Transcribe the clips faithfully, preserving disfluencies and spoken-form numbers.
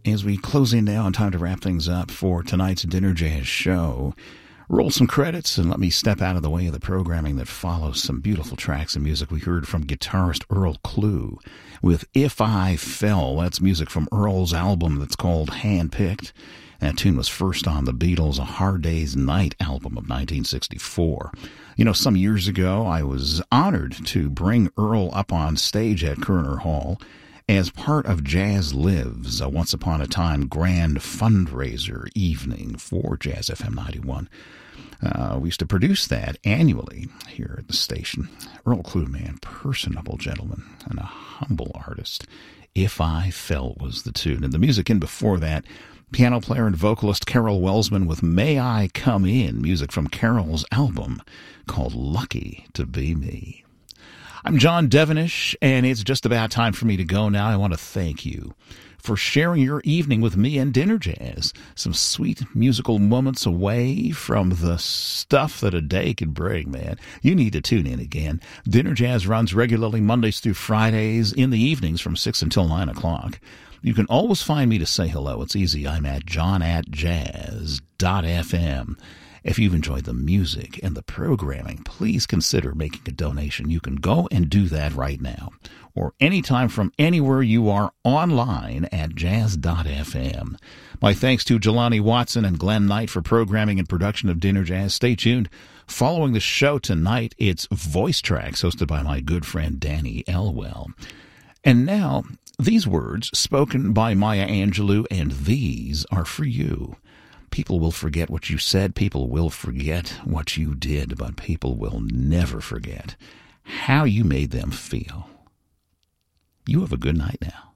as we close in now and time to wrap things up for tonight's Dinner Jazz show, roll some credits and let me step out of the way of the programming that follows. Some beautiful tracks of music we heard from guitarist Earl Klugh with If I Fell. That's music from Earl's album that's called Handpicked. That tune was first on the Beatles' A Hard Day's Night album of nineteen sixty-four. You know, some years ago, I was honored to bring Earl up on stage at Koerner Hall as part of Jazz Lives, a once-upon-a-time grand fundraiser evening for Jazz F M ninety-one. Uh, we used to produce that annually here at the station. Earl Klugh, man, personable gentleman and a humble artist. If I Fell was the tune. And the music in before that, piano player and vocalist Carol Welsman with May I Come In, music from Carol's album called Lucky to Be Me. I'm John Devenish, and it's just about time for me to go now. I want to thank you for sharing your evening with me and Dinner Jazz. Some sweet musical moments away from the stuff that a day can bring, man. You need to tune in again. Dinner Jazz runs regularly Mondays through Fridays in the evenings from six until nine o'clock. You can always find me to say hello. It's easy. I'm at john at jazz dot f m. If you've enjoyed the music and the programming, please consider making a donation. You can go and do that right now, or anytime from anywhere you are online at jazz dot f m. My thanks to Jelani Watson and Glenn Knight for programming and production of Dinner Jazz. Stay tuned. Following the show tonight, it's Voice Tracks, hosted by my good friend Danny Elwell. And now, these words spoken by Maya Angelou, and these are for you. People will forget what you said, people will forget what you did, but people will never forget how you made them feel. You have a good night now.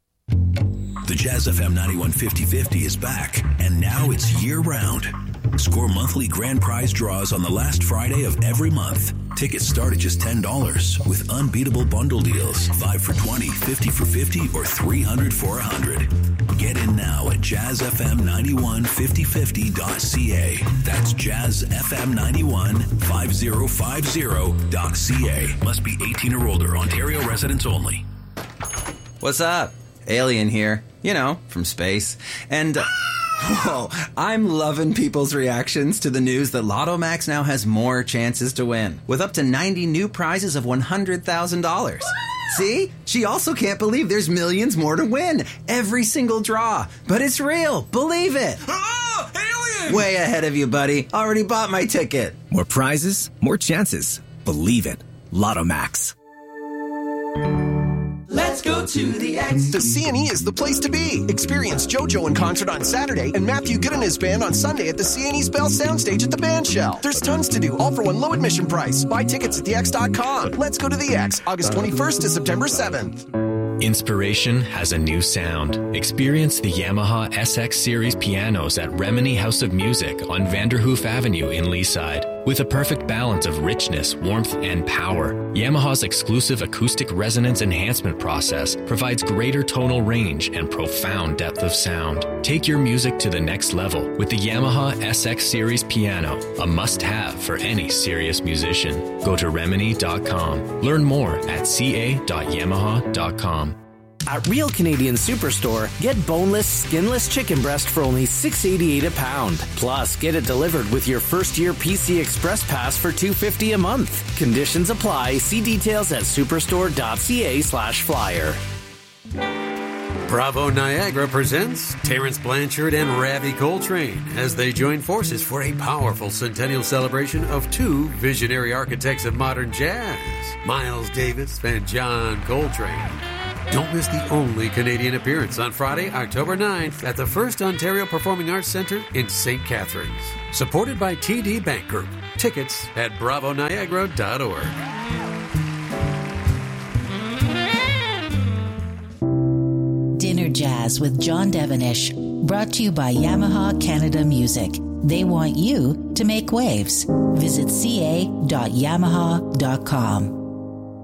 The Jazz F M ninety-one fifty fifty is back, and now it's year-round. Score monthly grand prize draws on the last Friday of every month. Tickets start at just ten dollars with unbeatable bundle deals. five for twenty, fifty for fifty, or three hundred for one hundred. Get in now at jazz f m ninety-one fifty fifty dot c a. That's jazz f m ninety-one fifty fifty dot c a. Must be eighteen or older. Ontario residents only. What's up? Alien here. You know, from space. And... Uh, Whoa, I'm loving people's reactions to the news that Lotto Max now has more chances to win, with up to ninety new prizes of one hundred thousand dollars. See? She also can't believe there's millions more to win. Every single draw. But it's real. Believe it. Oh, alien! Way ahead of you, buddy. Already bought my ticket. More prizes, more chances. Believe it. Lotto Max. Let's go to the X. The C and E is the place to be. Experience JoJo in concert on Saturday and Matthew Good and his band on Sunday at the C and E's Bell Soundstage at the Band Shell. There's tons to do, all for one low admission price. Buy tickets at the x dot com. Let's go to the X, August twenty-first to September seventh. Inspiration has a new sound. Experience the Yamaha S X Series pianos at Remini House of Music on Vanderhoof Avenue in Leaside. With a perfect balance of richness, warmth, and power, Yamaha's exclusive acoustic resonance enhancement process provides greater tonal range and profound depth of sound. Take your music to the next level with the Yamaha S X Series piano, a must-have for any serious musician. Go to remini dot com. Learn more at c a dot yamaha dot com. At Real Canadian Superstore, get boneless, skinless chicken breast for only six dollars and eighty-eight cents a pound. Plus, get it delivered with your first-year P C Express Pass for two dollars and fifty cents a month. Conditions apply. See details at superstore dot c a slash flyer. Bravo Niagara presents Terrence Blanchard and Ravi Coltrane as they join forces for a powerful centennial celebration of two visionary architects of modern jazz, Miles Davis and John Coltrane. Don't miss the only Canadian appearance on Friday, October ninth at the First Ontario Performing Arts Centre in Saint Catharines. Supported by T D Bank Group. Tickets at bravo niagara dot org. Dinner Jazz with John Devenish. Brought to you by Yamaha Canada Music. They want you to make waves. Visit c a dot yamaha dot com.